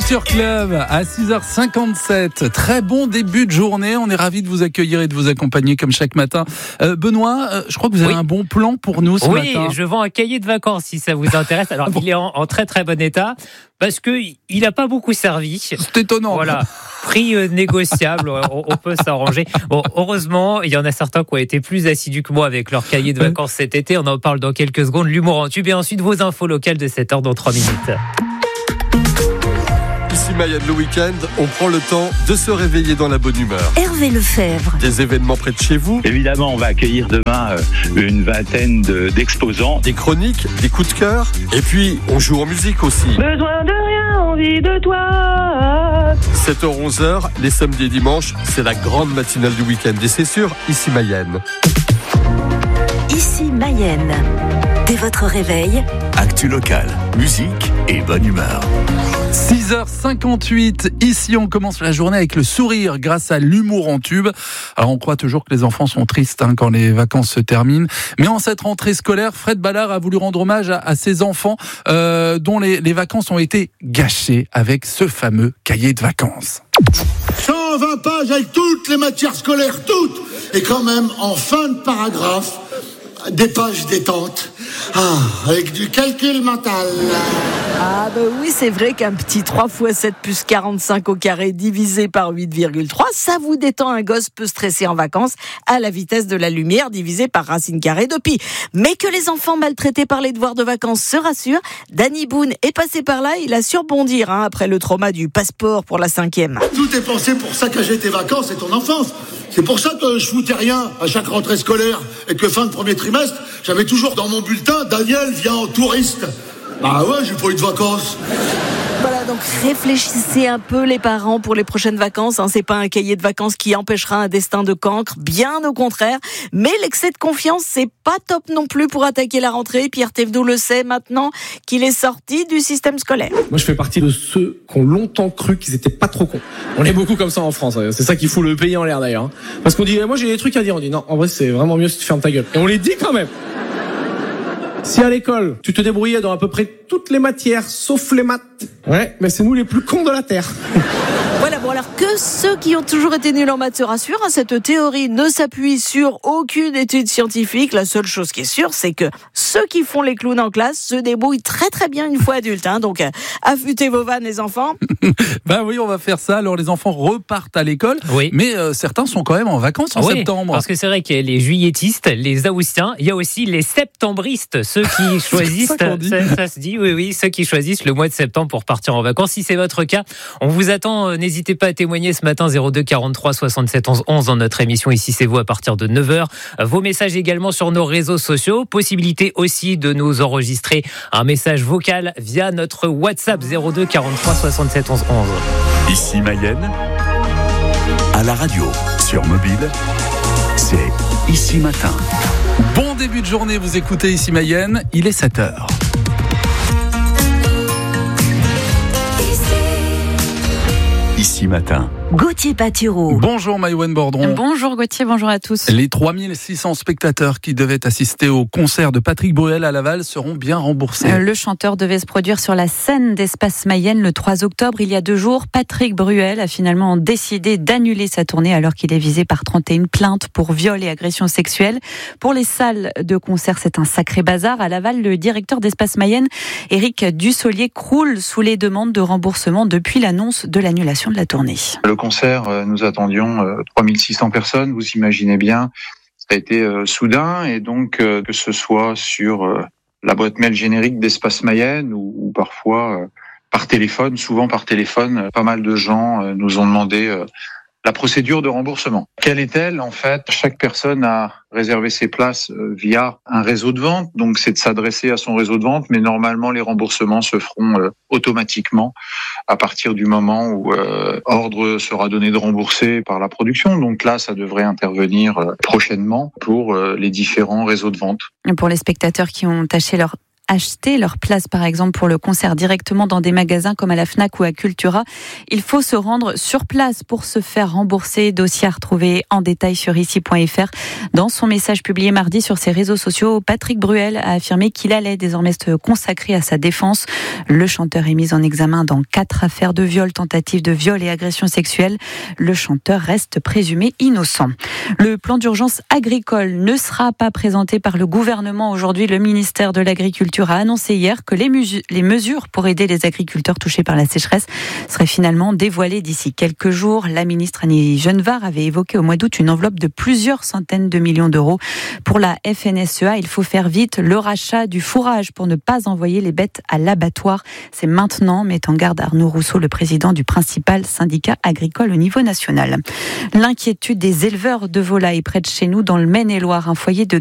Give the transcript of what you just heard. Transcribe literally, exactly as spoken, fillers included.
Culture Club à six heures cinquante-sept. Très bon début de journée. On est ravis de vous accueillir et de vous accompagner comme chaque matin. Euh, Benoît, euh, je crois que vous avez oui. un bon plan pour nous ce oui, matin. Oui, je vends un cahier de vacances si ça vous intéresse. Alors, il est en, en très très bon état parce qu'il n'a pas beaucoup servi. C'est étonnant. Voilà. Prix euh, négociable, on, on peut s'arranger. Bon, heureusement, il y en a certains qui ont été plus assidus que moi avec leur cahier de vacances cet été. On en parle dans quelques secondes. L'humour en tube et ensuite vos infos locales de sept heures dans trois minutes. Ici Mayenne, le week-end, on prend le temps de se réveiller dans la bonne humeur. Hervé Lefebvre. Des événements près de chez vous. Évidemment, on va accueillir demain une vingtaine de, d'exposants. Des chroniques, des coups de cœur. Et puis, on joue en musique aussi. Besoin de rien, envie de toi. sept heures onze heures, les samedis et dimanches, c'est la grande matinale du week-end. Et c'est sûr, ici Mayenne. Ici Mayenne. Dès votre réveil, actu local, musique et bonne humeur. six heures cinquante-huit, ici on commence la journée avec le sourire grâce à l'humour en tube. Alors on croit toujours que les enfants sont tristes hein, quand les vacances se terminent. Mais en cette rentrée scolaire, Fred Ballard a voulu rendre hommage à, à ses enfants euh, dont les, les vacances ont été gâchées avec ce fameux cahier de vacances. cent vingt pages avec toutes les matières scolaires, toutes. Et quand même, en fin de paragraphe, des pages détente. Ah, avec du calcul mental. Ah bah oui, c'est vrai qu'un petit trois fois sept plus quarante-cinq au carré divisé par huit virgule trois, ça vous détend. Un gosse peu stressé en vacances à la vitesse de la lumière divisé par racine carrée de pi. Mais que les enfants maltraités par les devoirs de vacances se rassurent, Danny Boone est passé par là, il a su rebondir hein, après le trauma du passeport pour la cinquième. Tout est pensé pour saccager tes vacances et ton enfance. C'est pour ça que je foutais rien à chaque rentrée scolaire et que fin de premier trimestre, j'avais toujours dans mon bulletin « Daniel vient en touriste ». Bah ouais, j'ai pas eu de vacances. Voilà, donc réfléchissez un peu les parents pour les prochaines vacances. Hein. C'est pas un cahier de vacances qui empêchera un destin de cancre, bien au contraire. Mais l'excès de confiance, c'est pas top non plus pour attaquer la rentrée. Pierre Thévenoud le sait maintenant qu'il est sorti du système scolaire. Moi, je fais partie de ceux qui ont longtemps cru qu'ils étaient pas trop cons. On est beaucoup comme ça en France. C'est ça qui fout le pays en l'air d'ailleurs. Parce qu'on dit, moi j'ai des trucs à dire. On dit non, en vrai c'est vraiment mieux si tu fermes ta gueule. Et on les dit quand même. Si à l'école, tu te débrouillais dans à peu près toutes les matières, sauf les maths, ouais, mais c'est nous les plus cons de la Terre. Voilà, bon alors que ceux qui ont toujours été nuls en maths se rassurent, hein, cette théorie ne s'appuie sur aucune étude scientifique. La seule chose qui est sûre, c'est que ceux qui font les clowns en classe se débrouillent très très bien une fois adultes. Hein, donc, euh, affûtez vos vannes les enfants. Ben oui, on va faire ça. Alors les enfants repartent à l'école, oui. mais euh, certains sont quand même en vacances en oui, septembre. Parce que c'est vrai qu'il y a les juilletistes, les haussiens, il y a aussi les septembristes, ceux qui choisissent, ça, ça, ça se dit, oui, oui, ceux qui choisissent le mois de septembre pour partir en vacances. Si c'est votre cas, on vous attend. Euh, N'hésitez pas à témoigner ce matin, zéro deux quarante-trois soixante-sept onze onze dans notre émission Ici c'est vous à partir de neuf heures. Vos messages également sur nos réseaux sociaux. Possibilité aussi de nous enregistrer un message vocal via notre WhatsApp zéro deux quarante-trois soixante-sept onze onze. Ici Mayenne, à la radio, sur mobile, c'est Ici Matin. Bon début de journée, vous écoutez Ici Mayenne, il est sept heures. Ici Matin. Gauthier Patureau. Bonjour Maïwenn Bordron. Bonjour Gauthier, bonjour à tous. Les trois mille six cents spectateurs qui devaient assister au concert de Patrick Bruel à Laval seront bien remboursés. Le chanteur devait se produire sur la scène d'Espace Mayenne le trois octobre, il y a deux jours. Patrick Bruel a finalement décidé d'annuler sa tournée alors qu'il est visé par trente et une plaintes pour viol et agression sexuelle. Pour les salles de concert, c'est un sacré bazar. À Laval, le directeur d'Espace Mayenne, Éric Dussolier, croule sous les demandes de remboursement depuis l'annonce de l'annulation de la tournée. Le concert, nous attendions trois mille six cents personnes, vous imaginez bien, ça a été soudain et donc que ce soit sur la boîte mail générique d'Espace Mayenne ou, ou parfois par téléphone, souvent par téléphone, pas mal de gens nous ont demandé la procédure de remboursement. Quelle est-elle? En fait, chaque personne a réservé ses places via un réseau de vente, donc c'est de s'adresser à son réseau de vente, mais normalement les remboursements se feront automatiquement à partir du moment où euh, ordre sera donné de rembourser par la production. Donc là, ça devrait intervenir prochainement pour euh, les différents réseaux de vente. Pour les spectateurs qui ont taché leur acheter leur place, par exemple, pour le concert directement dans des magasins comme à la Fnac ou à Cultura. Il faut se rendre sur place pour se faire rembourser. Dossier à retrouver en détail sur ici point f r. Dans son message publié mardi sur ses réseaux sociaux, Patrick Bruel a affirmé qu'il allait désormais se consacrer à sa défense. Le chanteur est mis en examen dans quatre affaires de viol, tentatives de viol et agressions sexuelles. Le chanteur reste présumé innocent. Le plan d'urgence agricole ne sera pas présenté par le gouvernement aujourd'hui. Le ministère de l'Agriculture a annoncé hier que les, musu- les mesures pour aider les agriculteurs touchés par la sécheresse seraient finalement dévoilées d'ici quelques jours. La ministre Annie Genevard avait évoqué au mois d'août une enveloppe de plusieurs centaines de millions d'euros. Pour la F N S E A, il faut faire vite le rachat du fourrage pour ne pas envoyer les bêtes à l'abattoir. C'est maintenant, met en garde Arnaud Rousseau, le président du principal syndicat agricole au niveau national. L'inquiétude des éleveurs de volailles près de chez nous dans le Maine-et-Loire, un foyer de